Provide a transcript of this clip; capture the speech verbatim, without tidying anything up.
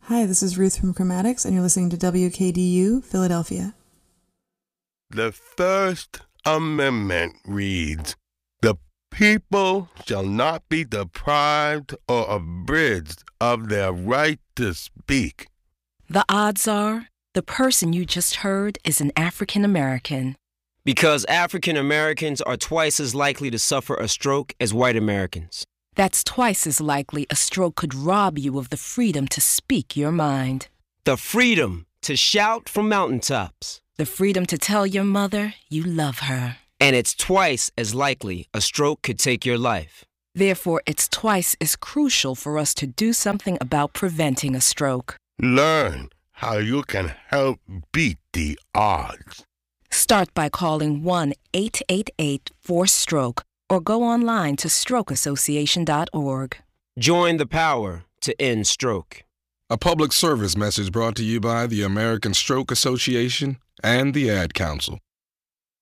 Hi, this is Ruth from Chromatics, and you're listening to W K D U, Philadelphia. The First Amendment reads, "The people shall not be deprived or abridged of their right to speak." The odds are, the person you just heard is an African American. Because African Americans are twice as likely to suffer a stroke as white Americans. That's twice as likely a stroke could rob you of the freedom to speak your mind. The freedom to shout from mountaintops. The freedom to tell your mother you love her. And it's twice as likely a stroke could take your life. Therefore, it's twice as crucial for us to do something about preventing a stroke. Learn how you can help beat the odds. Start by calling one eight eight eight four stroke or go online to stroke association dot org. Join the power to end stroke. A public service message brought to you by the American Stroke Association and the Ad Council.